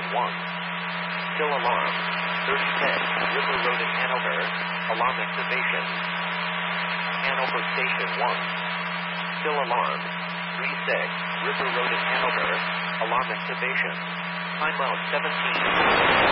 1. Still alarm. 36, River Road in Hanover. Alarm activation. Hanover Station 1. Still alarm. 36, River Road in Hanover. Alarm activation. Time out 17.